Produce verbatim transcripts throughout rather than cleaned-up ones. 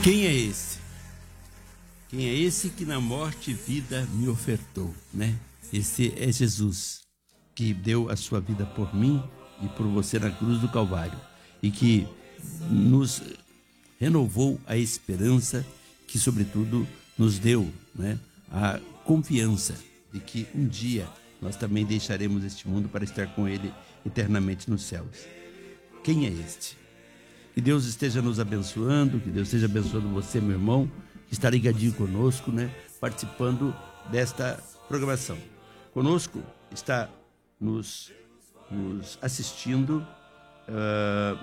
Quem é esse? Quem é esse que na morte e vida me ofertou, né? Esse é Jesus, que deu a sua vida por mim e por você na cruz do Calvário, e que nos renovou a esperança, que sobretudo nos deu, né, a confiança de que um dia nós também deixaremos este mundo para estar com Ele eternamente nos céus. Quem é este? Que Deus esteja nos abençoando, que Deus esteja abençoando você, meu irmão, que está ligadinho conosco, né, participando desta programação. Conosco está nos, nos assistindo uh,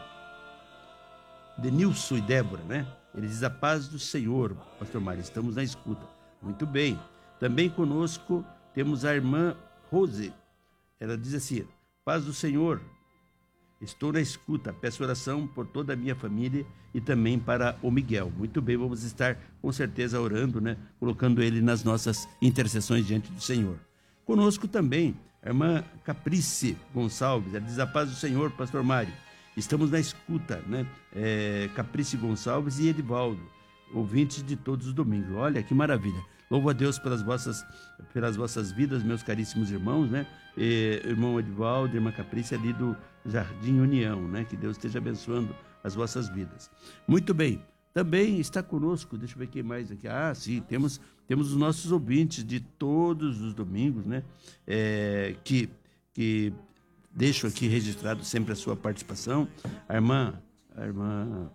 Denilson e Débora, né? Ele diz: a paz do Senhor, pastor Mário, estamos na escuta. Muito bem. Também conosco temos a irmã Rose. Ela diz assim: paz do Senhor, estou na escuta, peço oração por toda a minha família e também para o Miguel. Muito bem, vamos estar com certeza orando, né? Colocando ele nas nossas intercessões diante do Senhor. Conosco também a irmã Caprice Gonçalves. Ela diz: a paz do Senhor, pastor Mário. Estamos na escuta, né? É, Caprice Gonçalves e Edivaldo, ouvintes de todos os domingos. Olha que maravilha. Louvo a Deus pelas vossas, pelas vossas vidas, meus caríssimos irmãos, né? E, irmão Edivaldo, irmã Caprice, ali do Jardim União, né? Que Deus esteja abençoando as vossas vidas. Muito bem. Também está conosco, deixa eu ver quem mais aqui. Ah, sim, temos, temos os nossos ouvintes de todos os domingos, né? É, que, que deixo aqui registrado sempre a sua participação. A irmã, a irmã,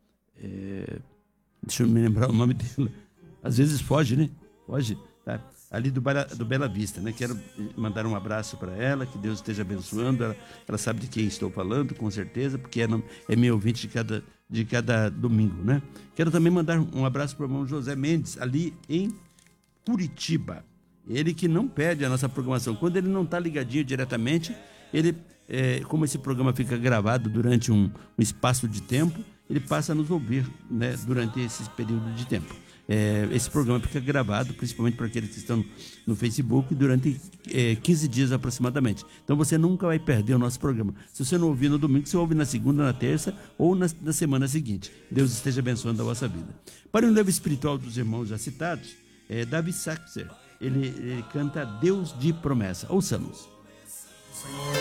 é, deixa eu me lembrar o nome dela. Às vezes foge, né? Foge, tá? Ali do, do Bela Vista, né? Quero mandar um abraço para ela, que Deus esteja abençoando. Ela, ela sabe de quem estou falando, com certeza, porque é, é meu ouvinte de cada, de cada domingo, né? Quero também mandar um abraço para o irmão José Mendes, ali em Curitiba. Ele que não perde a nossa programação. Quando ele não está ligadinho diretamente, ele, é, como esse programa fica gravado durante um, um espaço de tempo, ele passa a nos ouvir, né, durante esse período de tempo. É, esse programa fica gravado, principalmente para aqueles que estão no Facebook, durante é, quinze dias aproximadamente. Então você nunca vai perder o nosso programa. Se você não ouvir no domingo, você ouve na segunda, na terça ou na, na semana seguinte. Deus esteja abençoando a vossa vida. Para o livro espiritual dos irmãos já citados, é Davi Saxer. Ele, ele canta Deus de Promessa. Ouçamos. Senhor,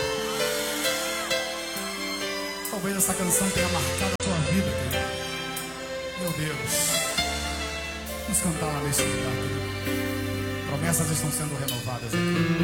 talvez essa canção tenha marcado a tua vida, querido. Meu Deus, vamos cantar lá nesse lugar, querido. Promessas estão sendo renovadas aqui.